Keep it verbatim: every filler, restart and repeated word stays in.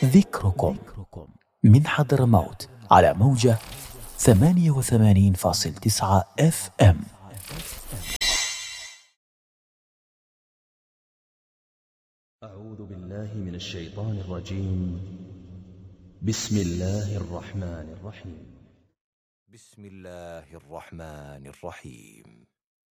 ذكركم من حضرموت على موجة ثمانية وثمانين فاصل تسعة اف ام. أعوذ بالله من الشيطان الرجيم. بسم الله الرحمن الرحيم. بسم الله الرحمن الرحيم.